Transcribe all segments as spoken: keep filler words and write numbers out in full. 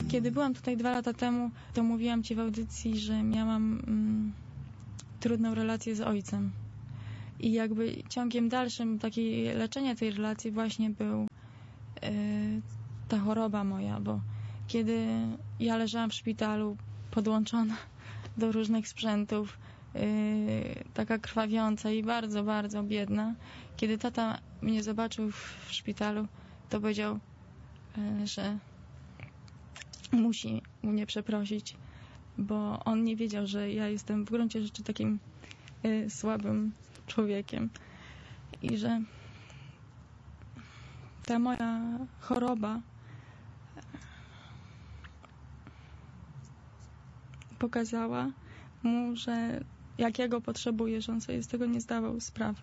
Kiedy byłam tutaj dwa lata temu, to mówiłam ci w audycji, że miałam mm, trudną relację z ojcem. I jakby ciągiem dalszym takiej leczenia tej relacji właśnie był yy, ta choroba moja, bo kiedy ja leżałam w szpitalu podłączona do różnych sprzętów, yy, taka krwawiąca i bardzo, bardzo biedna, kiedy tata mnie zobaczył w szpitalu, to powiedział, yy, że musi mnie przeprosić, bo on nie wiedział, że ja jestem w gruncie rzeczy takim y, słabym człowiekiem i że ta moja choroba pokazała mu, że jak ja go potrzebuję, że on sobie z tego nie zdawał sprawy.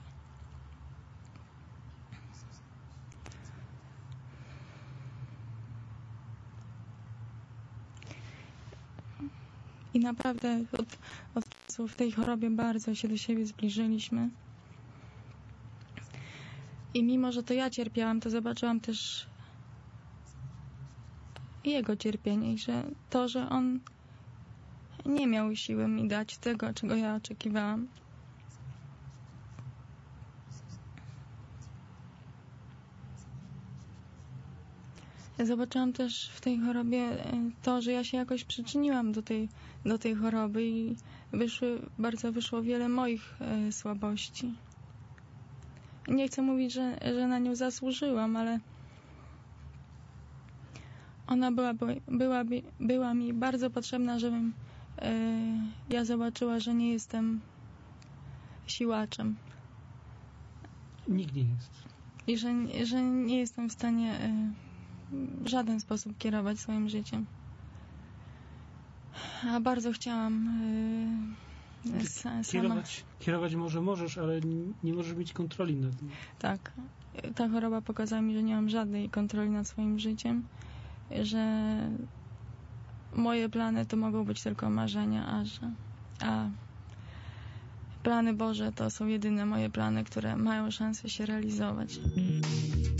I naprawdę od, od czasu w tej chorobie bardzo się do siebie zbliżyliśmy. I mimo, że to ja cierpiałam, to zobaczyłam też jego cierpienie i że to, że on nie miał siły mi dać tego, czego ja oczekiwałam. Ja zobaczyłam też w tej chorobie to, że ja się jakoś przyczyniłam do tej, do tej choroby i wyszły, bardzo wyszło wiele moich e, słabości. Nie chcę mówić, że, że na nią zasłużyłam, ale ona była, była, była mi bardzo potrzebna, żebym e, ja zobaczyła, że nie jestem siłaczem. Nikt nie jest. I że, że nie jestem w stanie e, w żaden sposób kierować swoim życiem. A bardzo chciałam yy, sama... Kierować, kierować może możesz, ale nie możesz mieć kontroli nad nim. Tak. Ta choroba pokazała mi, że nie mam żadnej kontroli nad swoim życiem, że moje plany to mogą być tylko marzenia, a że a plany Boże to są jedyne moje plany, które mają szansę się realizować.